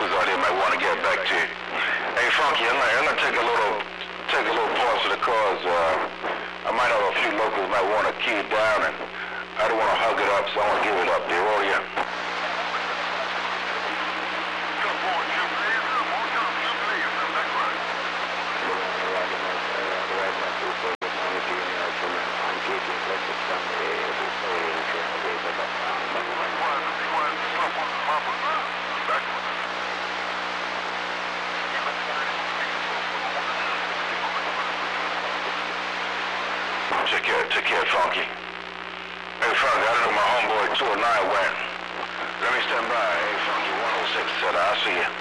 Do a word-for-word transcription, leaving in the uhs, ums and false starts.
locals out here might want to get back to you. Hey, Funky, I'm gonna, I'm gonna take a little, take a little pause of the cause. Uh, I might have a few locals might want to key it down, and I don't want to hug it up, so I want to give it up there. Oh yeah. Take care, take care, Funky. Hey, Funky, I don't know my homeboy two oh nine went. Let me stand by. Hey, Funky one oh six said, I'll see you.